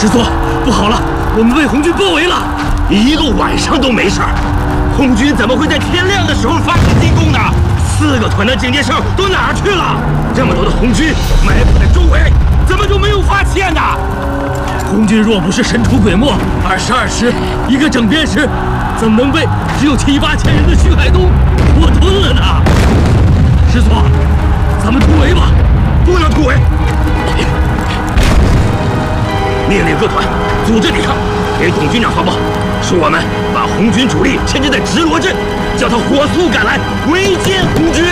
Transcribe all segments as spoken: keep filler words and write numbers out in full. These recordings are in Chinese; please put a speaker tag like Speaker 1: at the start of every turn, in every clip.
Speaker 1: 师座，不好了，我们被红军包围了，
Speaker 2: 一个晚上都没事儿，红军怎么会在天亮的时候发起进攻呢？四个团的警戒哨都哪儿去了？这么多的红军埋伏在周围，怎么就没有发现呢？
Speaker 1: 红军若不是神出鬼没，二十二师一个整编师，怎么能被只有七八千人的徐海东活吞了呢？师座，咱们突围吧！
Speaker 2: 不能突围！命令各团组织抵抗，给董军长发报，说我们把红军主力牵制在直罗镇，叫他火速赶来围歼红军。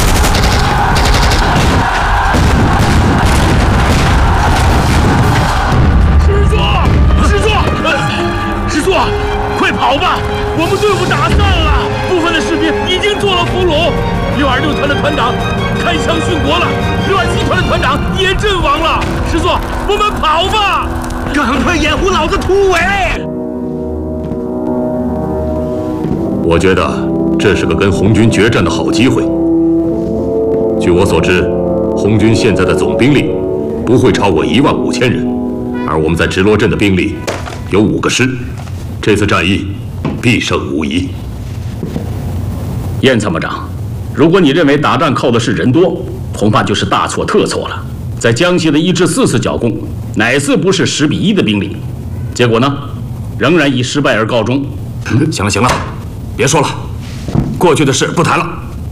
Speaker 1: 师座，师座，师座，快跑吧！我们队伍打散了，部分的士兵已经做了俘虏。六二六团的团长开枪殉国了，六二七团的团长也阵亡了。师座，我们跑吧！
Speaker 2: 赶快掩护老子突围！
Speaker 3: 我觉得这是个跟红军决战的好机会。据我所知，红军现在的总兵力不会超过一万五千人，而我们在直罗镇的兵力有五个师，这次战役必胜无疑。
Speaker 4: 燕参谋长，如果你认为打仗靠的是人多，恐怕就是大错特错了。在江西的一至四次剿共，哪次不是十比一的兵力？结果呢，仍然以失败而告终。
Speaker 3: 嗯、行了行了，别说了，过去的事不谈了。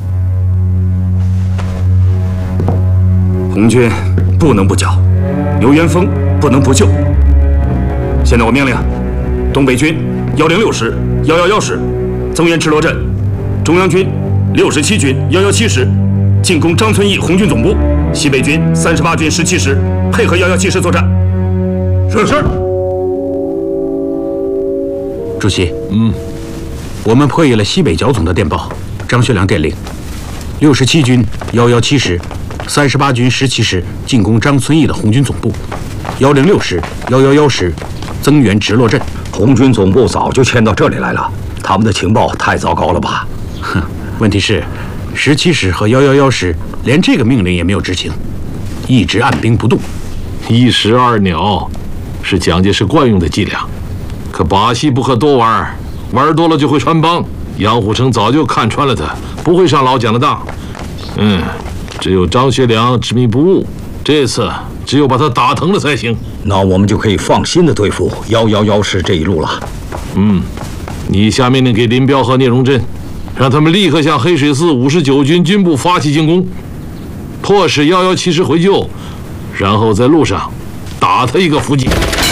Speaker 3: 红军不能不剿，刘元峰不能不救。现在我命令东北军幺零六师、幺幺幺师增援直罗镇，中央军六十七军幺幺七师进攻张存义红军总部，西北军三十八军十七师配合幺幺七师作战。是是。
Speaker 5: 主席，嗯，我们破译了西北剿总的电报。张学良电令：六十七军幺幺七师、三十八军十七师进攻张存义的红军总部，幺零六师、幺幺幺师增援直洛镇。
Speaker 6: 红军总部早就迁到这里来了，他们的情报太糟糕了吧？
Speaker 5: 哼，问题是，十七师和幺幺幺师连这个命令也没有执行，一直按兵不动。
Speaker 7: 一石二鸟，是蒋介石惯用的伎俩。可把戏不可多玩，玩多了就会穿帮。杨虎城早就看穿了他，不会上老蒋的当。嗯，只有张学良执迷不悟，这次只有把他打疼了才行。
Speaker 6: 那我们就可以放心的对付幺幺幺师这一路了。
Speaker 7: 嗯，你下命令给林彪和聂荣臻，让他们立刻向黑水寺五十九军军部发起进攻，迫使幺幺七师回救，然后在路上打他一个伏击。